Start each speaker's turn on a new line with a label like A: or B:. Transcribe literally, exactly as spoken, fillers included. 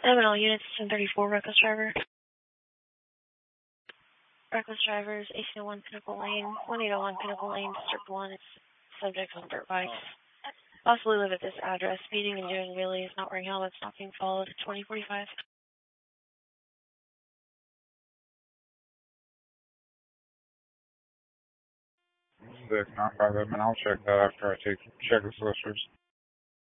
A: seven all units, ten thirty-four, reckless driver. Reckless drivers, eighteen oh one Pinnacle Lane, one eight oh one Pinnacle Lane, District one, it's subject on dirt bikes. Possibly live at this address, speeding and doing wheelies, not wearing helmets, not being followed, twenty forty-five.
B: Six, nine five, I'll check that after I take check the solicitors.